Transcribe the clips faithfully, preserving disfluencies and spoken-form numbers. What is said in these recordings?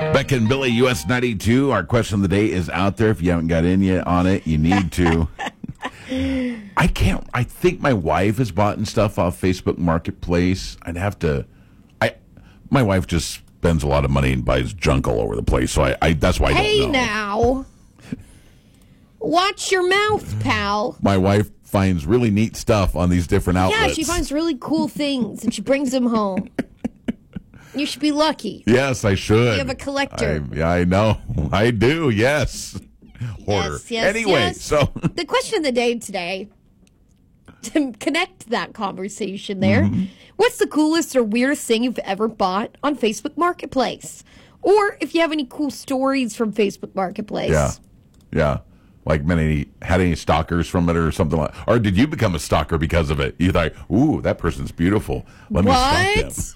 Beck and Billy, U S ninety-two. Our question of the day is out there. If you haven't got in yet on it, you need to. I can't. I think my wife has bought stuff off Facebook Marketplace. I'd have to. I. My wife just spends a lot of money and buys junk all over the place. So I. I that's why I hey don't know. now, watch your mouth, pal. My wife finds really neat stuff on these different outlets. Yeah, she finds really cool things and she brings them home. You should be lucky. Yes, I should. You have a collector. I, yeah, I know. I do. Yes. Hoarder. Yes, yes, anyway, yes. so the question of the day today, to connect that conversation there, mm-hmm. what's the coolest or weirdest thing you've ever bought on Facebook Marketplace? Or if you have any cool stories from Facebook Marketplace. Yeah, yeah. Like many, had any stalkers from it or something like, or did you become a stalker because of it? You thought, ooh, that person's beautiful. Let what? me stalk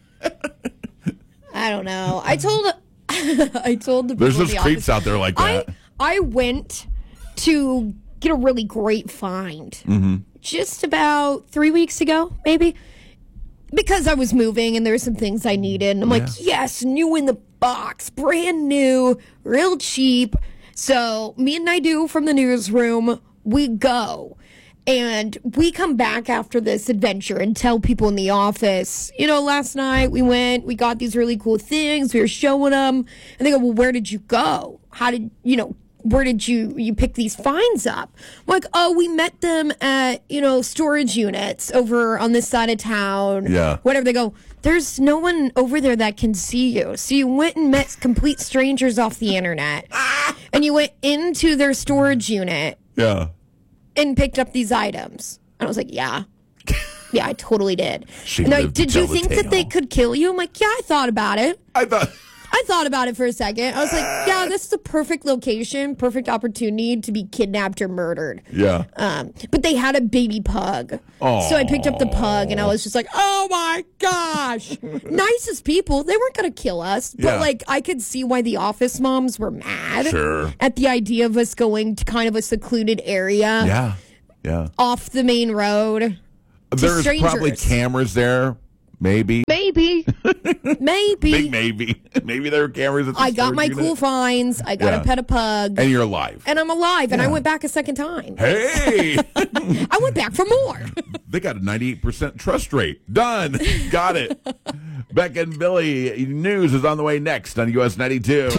them. I don't know. I told, I told the people There's in those the creeps office, out there like that. I, I went to get a really great find mm-hmm. just about three weeks ago, maybe, because I was moving and there were some things I needed. And I'm yeah. like, yes, new in the box, brand new, real cheap. So me and Naidu from the newsroom, we go. And we come back after this adventure and tell people in the office, you know, last night we went, we got these really cool things, we were showing them. And they go, well, where did you go? How did, you know, where did you, you pick these finds up? I'm like, oh, we met them at, you know, storage units over on this side of town. Yeah. Whatever. They go, there's no one over there that can see you. So you went and met complete strangers off the internet. And you went into their storage unit. Yeah. And picked up these items. And I was like, yeah. Yeah, I totally did. She and I, lived to did you tell the think that tale. they could kill you? I'm like, yeah, I thought about it. I thought... I thought about it for a second. I was like, yeah, this is the perfect location, perfect opportunity to be kidnapped or murdered. Yeah. Um, but they had a baby pug. Aww. So I picked up the pug and I was just like, oh my gosh. Nicest people. They weren't going to kill us. But Yeah. like, I could see why the office moms were mad Sure. at the idea of us going to kind of a secluded area. Yeah. Yeah. Off the main road. There's strangers. probably cameras there. Maybe. Maybe. Maybe. Big maybe. Maybe there were cameras at the I got storage my unit. cool finds. I got Yeah. a pet a pug. And you're alive. And I'm alive. And Yeah. I went back a second time. Hey! I went back for more. They got a ninety-eight percent trust rate. Done. Got it. Beck and Billy news is on the way next on U S ninety-two.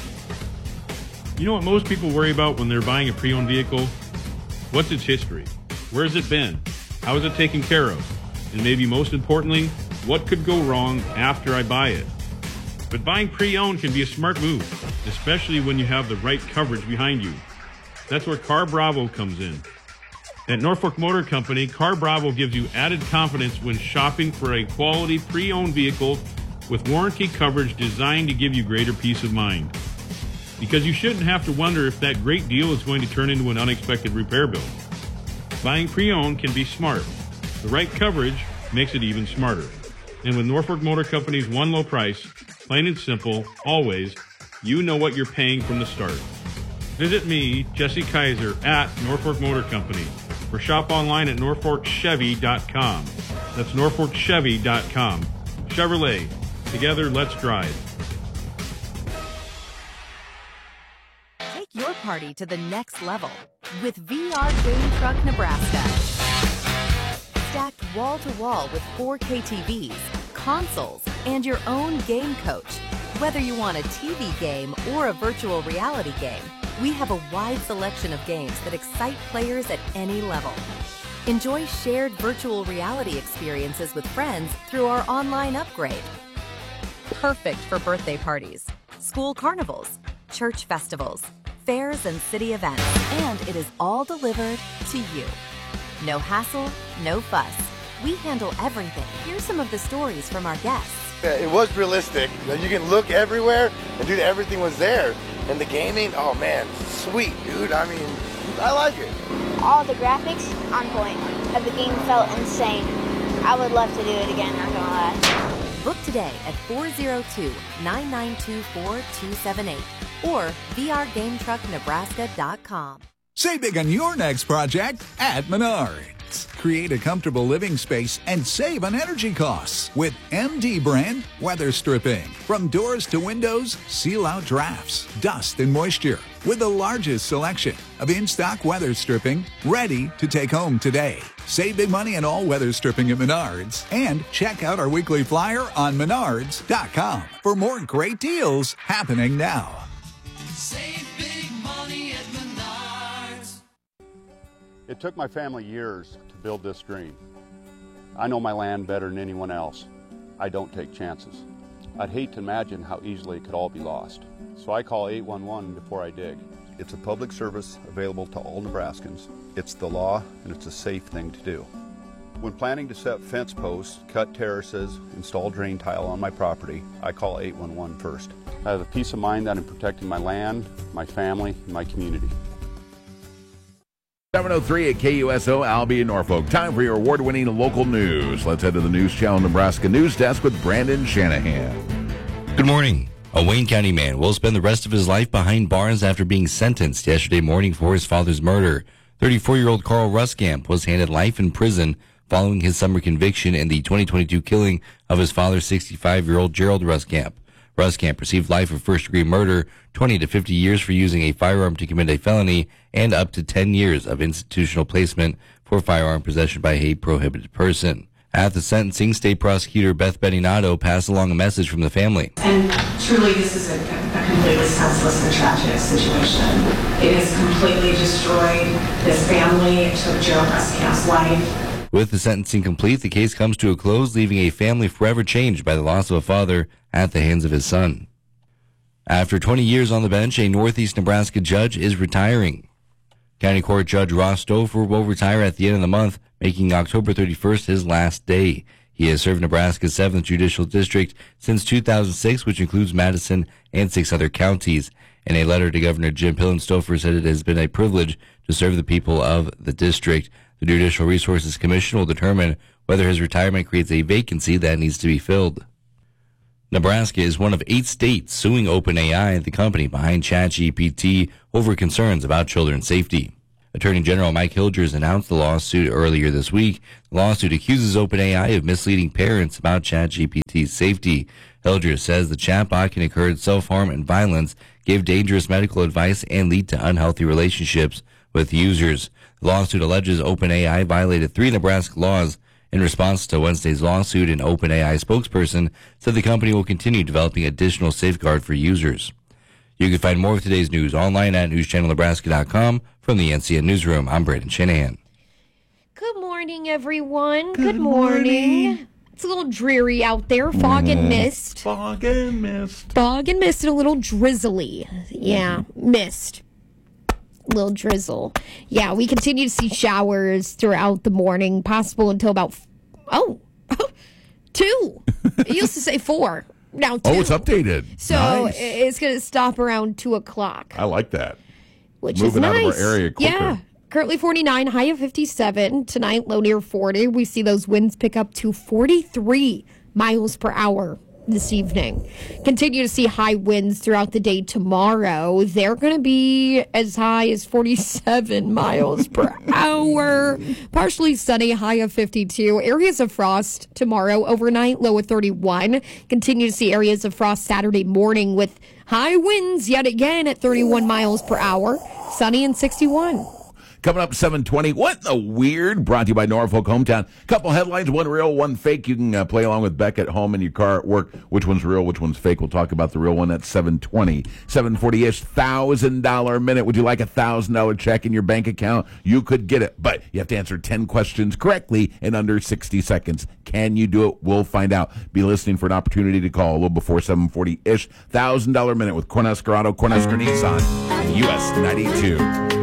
You know what most people worry about when they're buying a pre-owned vehicle? What's its history? Where has it been? How is it taken care of? And maybe most importantly, what could go wrong after I buy it? But buying pre-owned can be a smart move, especially when you have the right coverage behind you. That's where Car Bravo comes in. At Norfolk Motor Company, Car Bravo gives you added confidence when shopping for a quality pre-owned vehicle with warranty coverage designed to give you greater peace of mind. Because you shouldn't have to wonder if that great deal is going to turn into an unexpected repair bill. Buying pre-owned can be smart. The right coverage makes it even smarter. And with Norfolk Motor Company's one low price, plain and simple, always, you know what you're paying from the start. Visit me, Jesse Kaiser, at Norfolk Motor Company, or shop online at norfolk chevy dot com. That's norfolk chevy dot com. Chevrolet. Together, let's drive. Take your party to the next level with V R Game Truck Nebraska. Stacked wall to wall with four K T Vs, consoles, and your own game coach. Whether you want a T V game or a virtual reality game, we have a wide selection of games that excite players at any level. Enjoy shared virtual reality experiences with friends through our online upgrade. Perfect for birthday parties, school carnivals, church festivals, fairs, and city events. And it is all delivered to you. No hassle, no fuss. We handle everything. Here's some of the stories from our guests. It was realistic. You can look everywhere, and dude, everything was there. And the gaming, oh man, sweet, dude. I mean, I like it. All the graphics on point. The game felt insane. I would love to do it again, not gonna lie. Book today at four oh two, nine nine two four, two seven eight or V R game truck nebraska dot com. Save big on your next project at Menard. Relax, create a comfortable living space, and save on energy costs with M D brand weather stripping. From doors to windows, seal out drafts, dust, and moisture with the largest selection of in-stock weather stripping ready to take home today. Save big money on all weather stripping at Menards and check out our weekly flyer on menards dot com for more great deals happening now. Save big money at Menards. It took my family years to build this dream. I know my land better than anyone else. I don't take chances. I'd hate to imagine how easily it could all be lost. So I call eight one one before I dig. It's a public service available to all Nebraskans. It's the law, and it's a safe thing to do. When planning to set fence posts, cut terraces, install drain tile on my property, I call eight one one first. I have the peace of mind that I'm protecting my land, my family, and my community. seven oh three at K U S O, Albion, Norfolk. Time for your award-winning local news. Let's head to the News Channel Nebraska News Desk with Brandon Shanahan. Good morning. A Wayne County man will spend the rest of his life behind bars after being sentenced yesterday morning for his father's murder. thirty-four-year-old Carl Ruskamp was handed life in prison following his summer conviction in the twenty twenty-two killing of his father, sixty-five-year-old Gerald Ruskamp. Ruskamp received life for first-degree murder, twenty to fifty years for using a firearm to commit a felony, and up to ten years of institutional placement for firearm possession by a prohibited person. At the sentencing, State Prosecutor Beth Bettinato passed along a message from the family. And truly, this is a, a completely senseless and tragic situation. It has completely destroyed this family. It took Gerald Ruskamp's life. With the sentencing complete, the case comes to a close, leaving a family forever changed by the loss of a father at the hands of his son. After twenty years on the bench, a Northeast Nebraska judge is retiring. County Court Judge Ross Stouffer will retire at the end of the month, making October thirty-first his last day. He has served Nebraska's seventh Judicial District since two thousand six, which includes Madison and six other counties. In a letter to Governor Jim Pillen, Stouffer said it has been a privilege to serve the people of the district. The Judicial Resources Commission will determine whether his retirement creates a vacancy that needs to be filled. Nebraska is one of eight states suing OpenAI, the company behind ChatGPT, over concerns about children's safety. Attorney General Mike Hilgers announced the lawsuit earlier this week. The lawsuit accuses OpenAI of misleading parents about ChatGPT's safety. Hilgers says the chatbot can encourage self-harm and violence, give dangerous medical advice, and lead to unhealthy relationships with users. The lawsuit alleges OpenAI violated three Nebraska laws. In response to Wednesday's lawsuit, an OpenAI spokesperson said the company will continue developing additional safeguard for users. You can find more of today's news online at news channel nebraska dot com. From the N C N Newsroom, I'm Brandon Shanahan. Good morning, everyone. Good, Good morning. morning. It's a little dreary out there. Fog mm. and mist. Fog and mist. Fog and mist and a little drizzly. Yeah, mist. Little drizzle. Yeah, we continue to see showers throughout the morning, possible until about, f- oh, two. It used to say four. Now two. Oh, it's updated. So nice. It's going to stop around two o'clock. I like that. Which Moving is nice. out of our area quicker. Yeah. Currently forty-nine, high of fifty-seven. Tonight, low near forty. We see those winds pick up to forty-three miles per hour this evening. Continue to see high winds throughout the day tomorrow. They're going to be as high as forty-seven miles per hour. Partially sunny, high of fifty-two. Areas of frost tomorrow overnight, low of thirty-one. Continue to see areas of frost Saturday morning with high winds yet again at thirty-one miles per hour. Sunny and sixty-one. Coming up seven twenty, What the Weird? Brought to you by Norfolk Hometown. Couple headlines, one real, one fake. You can uh, play along with Beck at home, in your car, at work. Which one's real, which one's fake? We'll talk about the real one at seven twenty. seven forty-ish, one thousand dollars a minute. Would you like a one thousand dollars check in your bank account? You could get it, but you have to answer ten questions correctly in under sixty seconds. Can you do it? We'll find out. Be listening for an opportunity to call a little before seven forty-ish. one thousand dollars a minute with Cornhusker Auto, Cornhusker Nissan, U S ninety-two.